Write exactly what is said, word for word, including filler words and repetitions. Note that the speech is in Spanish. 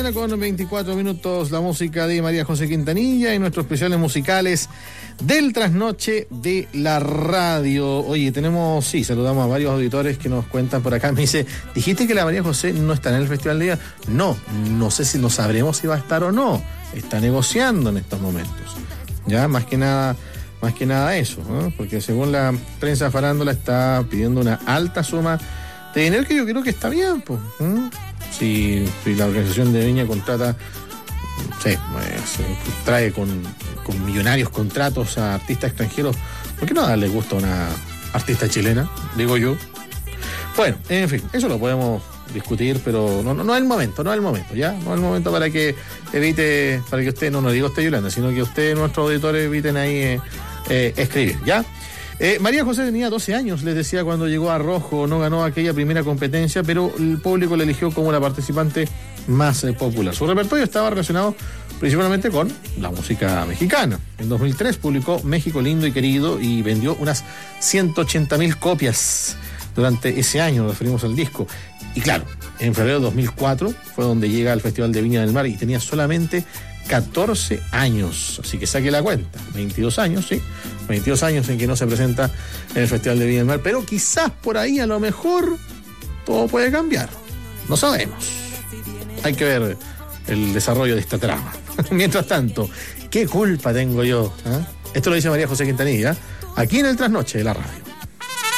mañana con veinticuatro minutos, la música de María José Quintanilla y nuestros especiales musicales del trasnoche de la radio. Oye, tenemos, sí, saludamos a varios auditores que nos cuentan por acá. Me dice, ¿dijiste que la María José no está en el Festival de Viña? No, no sé si no sabremos si va a estar o no. Está negociando en estos momentos. Ya, más que nada, más que nada eso, ¿no? Porque según la prensa farándula está pidiendo una alta suma de dinero que yo creo que está bien, pues. ¿eh? Si, si la organización de Viña contrata, sí, pues, trae con, con millonarios contratos a artistas extranjeros, ¿por qué no darle gusto a una artista chilena? Digo yo. Bueno, en fin, eso lo podemos discutir, pero no, no, no es el momento, no es el momento, ¿ya? No es el momento para que evite, para que usted, no, no digo usted, Yolanda, sino que usted, nuestros auditores, eviten ahí eh, eh, escribir, ¿ya? Eh, María José tenía doce años, les decía, cuando llegó a Rojo, no ganó aquella primera competencia, pero el público la eligió como la participante más eh, popular. Su repertorio estaba relacionado principalmente con la música mexicana. En dos mil tres publicó México Lindo y Querido y vendió unas ciento ochenta mil copias durante ese año, nos referimos al disco. Y claro, en febrero de dos mil cuatro fue donde llega al Festival de Viña del Mar y tenía solamente catorce años, así que saque la cuenta, veintidós años, sí, veintidós años en que no se presenta en el Festival de Viña del Mar, pero quizás por ahí a lo mejor todo puede cambiar, no sabemos, hay que ver el desarrollo de esta trama. Mientras tanto, ¿qué culpa tengo yo? ¿Eh? Esto lo dice María José Quintanilla, aquí en el Trasnoche de la radio.